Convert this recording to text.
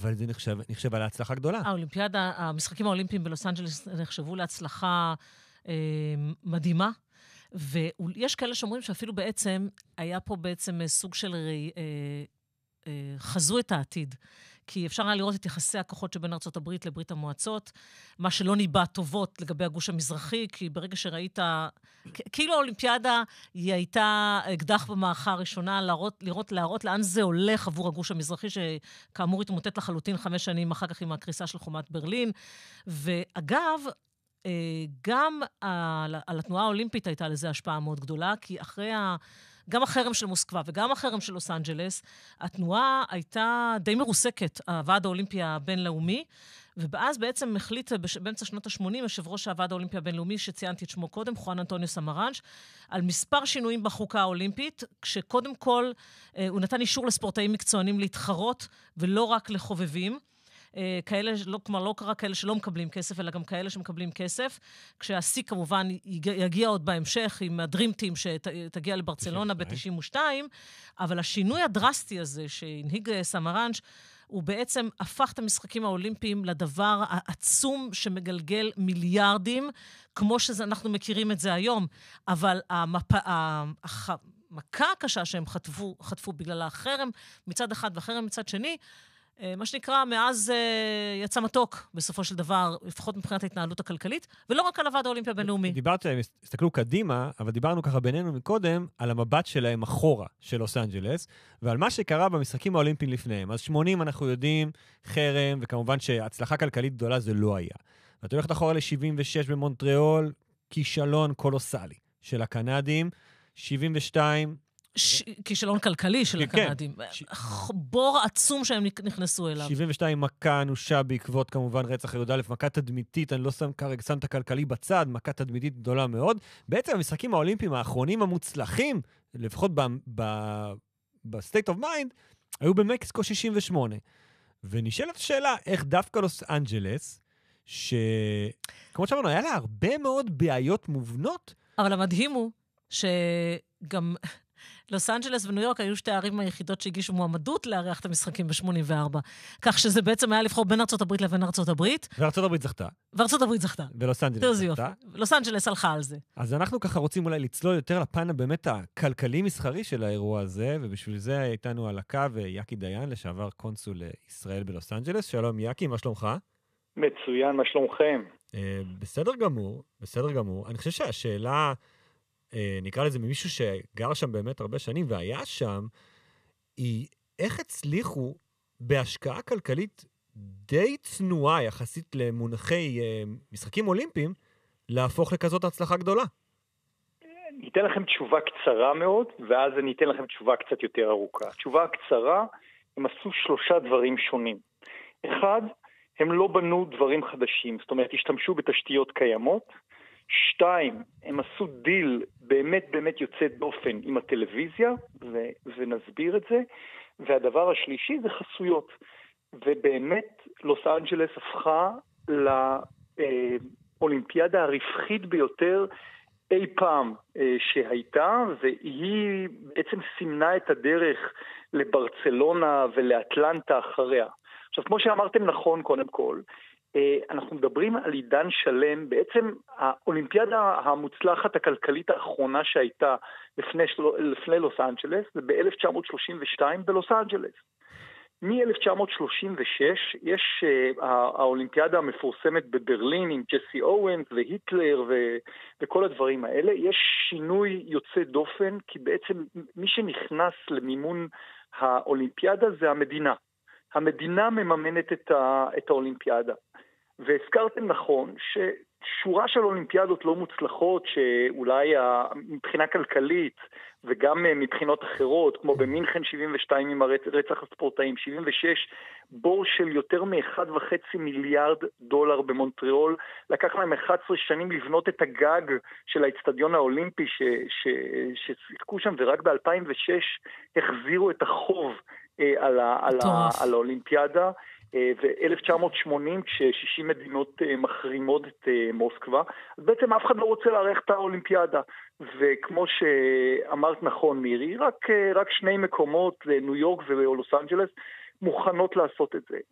אבל זה נחשב על ההצלחה גדולה. האולימפיאדה, המשחקים האולימפיים בלוס אנג'לס נחשבו להצלחה מדהימה, ויש כאלה שאומרים שאפילו בעצם, היה פה בעצם סוג של חזו את העתיד. כי אפשר היה לראות את יחסי הכוחות שבין ארצות הברית לברית המועצות, מה שלא ניבא טובות לגבי הגוש המזרחי, כי ברגע שראית, כאילו האולימפיאדה היא הייתה אקדח במערכה הראשונה, להראות לאן זה הולך עבור הגוש המזרחי, שכאמור התמוטט לחלוטין 5 שנים אחר כך עם הקריסה של חומת ברלין. ואגב, גם על התנועה האולימפית הייתה לזה השפעה מאוד גדולה, כי גם החרם של מוסקבה וגם החרם של לוס אנג'לס, התנועה הייתה די מרוסקת, הוועד האולימפי הבינלאומי, ואז בעצם החליט באמצע שנות ה-80, יושב ראש הוועד האולימפי הבינלאומי, שציינתי את שמו קודם, חואן אנטוניו סמרנץ', על מספר שינויים בחוקה האולימפית, כשקודם כל הוא נתן אישור לספורטאים מקצוענים להתחרות, ולא רק לחובבים, כאלה, כלומר לא קרה כאלה שלא מקבלים כסף, אלא גם כאלה שמקבלים כסף, כשהשיא כמובן יגיע עוד בהמשך עם הדרימטים שתגיע לברצלונה ב-92, אבל השינוי הדרסטי הזה שהנהיג סמרנץ' הוא בעצם הפך את המשחקים האולימפיים לדבר העצום שמגלגל מיליארדים, כמו שאנחנו מכירים את זה היום, אבל המכה הקשה שהם חטפו בגלל החרם מצד אחד והחרם מצד שני, מה שנקרא, מאז יצא מתוק בסופו של דבר, לפחות מבחינת ההתנהלות הכלכלית, ולא רק על הוועד האולימפי הבינלאומי. דיברת שהם הסתכלו קדימה, אבל דיברנו ככה בינינו מקודם, על המבט שלהם אחורה של לוס אנג'לס, ועל מה שקרה במשחקים האולימפיים לפניהם. אז 80 אנחנו יודעים, חרם, וכמובן שהצלחה כלכלית גדולה זה לא היה. ואתה הולכת אחורה ל-76 במונטריאול, כישלון קולוסלי של הקנדים, 72 כישלון כלכלי של הקנדים. בור עצום שהם נכנסו אליו. 72 מכה אנושה בעקבות כמובן רצח יהודה א', מכה תדמיתית, אני לא שם את הכלכלי בצד, מכה תדמיתית גדולה מאוד. בעצם המשחקים האולימפיים האחרונים המוצלחים, לפחות ב-state of mind, היו במקסיקו 68. ונשאלת השאלה, איך דווקא לוס אנג'לס, כמו שאמרנו, היה לה הרבה מאוד בעיות מובנות. אבל המדהים הוא שגם לוס אנג'לס וניו יורק היו 2 הערים היחידות שהגישו מועמדות לארח את המשחקים ב-84. כך שזה בעצם היה לבחור בין ארצות הברית לבין ארצות הברית. וארצות הברית זכתה. וארצות הברית זכתה. ולוס אנג'לס זכתה. לוס אנג'לס הלכה על זה. אז אנחנו ככה רוצים אולי לצלול יותר לפן באמת הכלכלי-מסחרי של האירוע הזה, ובשביל זה איתנו על הקו יאקי דיין, לשעבר קונסול ישראל בלוס אנג'לס. שלום יאקי, מה שלומך? מצוין, מה שלומכם? בסדר גמור, בסדר גמור. אני חושב שהשאלה, נקרא לזה ממישהו שגר שם באמת הרבה שנים והיה שם, היא איך הצליחו בהשקעה כלכלית די צנועה יחסית למונחי משחקים אולימפיים, להפוך לכזאת הצלחה גדולה. אני אתן לכם תשובה קצרה מאוד, ואז אני אתן לכם תשובה קצת יותר ארוכה. תשובה קצרה, הם עשו 3 דברים שונים. 1, הם לא בנו דברים חדשים, זאת אומרת, השתמשו בתשתיות קיימות. 2, הם עשו דיל באמת באמת יוצא דופן עם הטלוויזיה, ונסביר את זה. והדבר השלישי זה חסויות. ובאמת, לוס אנג'לס הפכה לאולימפיאדה הרווחית ביותר אי פעם שהייתה, והיא בעצם סימנה את הדרך לברצלונה ולאטלנטה אחריה. עכשיו, כמו שאמרתם נכון קודם כל, אנחנו מדברים על עידן שלם, בעצם האולימפיאדה המוצלחת הכלכלית האחרונה שהייתה לפני לוס אנג'לס, זה ב-1932 בלוס אנג'לס. מ-1936 יש האולימפיאדה המפורסמת בברלין עם ג'סי אוונס והיטלר וכל הדברים האלה. יש שינוי יוצא דופן, כי בעצם מי שנכנס למימון האולימפיאדה זה המדינה. המדינה מממנת את האולימפיאדה. והזכרתם נכון ששורה של אולימפיאדות לא מוצלחות, שאולי מבחינה כלכלית וגם מבחינות אחרות, כמו במינכן 72 עם רצח הספורטאים, 76 בור של יותר מ1.5 מיליארד דולר במונטריאול, לקח להם 11 שנים לבנות את הגג של האצטדיון האולימפי ששיחקו שם, ורק ב-2006 החזירו את החוב על האולימפיאדה, ו-1980 כש-60 מדינות מחרימות את מוסקבה, אז בעצם אף אחד לא רוצה לארח את האולימפיאדה, וכמו שאמרת נכון מירי, רק 2 מקומות, ניו יורק ולוס אנג'לס, מוכנות לעשות את זה.